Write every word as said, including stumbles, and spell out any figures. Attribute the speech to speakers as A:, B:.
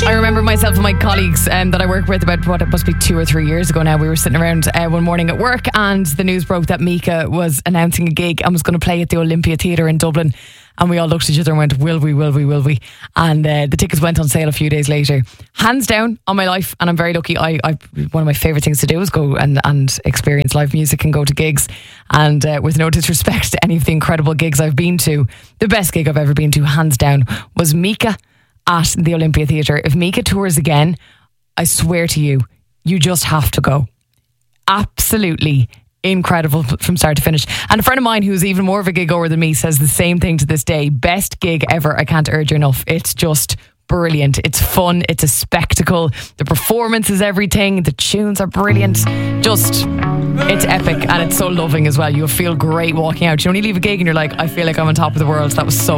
A: I remember myself and my colleagues um, that I work with about what it must be two or three years ago now. We were sitting around uh, one morning at work and the news broke that Mika was announcing a gig and was going to play at the Olympia Theatre in Dublin. And we all looked at each other and went, will we, will we, will we? And uh, the tickets went on sale a few days later. Hands down on my life, and I'm very lucky. I, I one of my favourite things to do is go and, and experience live music and go to gigs. And uh, with no disrespect to any of the incredible gigs I've been to, the best gig I've ever been to, hands down, was Mika at the Olympia Theatre. If Mika tours again, I swear to you, you just have to go. Absolutely incredible from start to finish. And a friend of mine who's even more of a gig goer than me says the same thing to this day. Best gig ever. I can't urge you enough. It's just brilliant. It's fun. It's a spectacle. The performance is everything. The tunes are brilliant. Just, it's epic and it's so loving as well. You'll feel great walking out. You only leave a gig and you're like, I feel like I'm on top of the world. That was so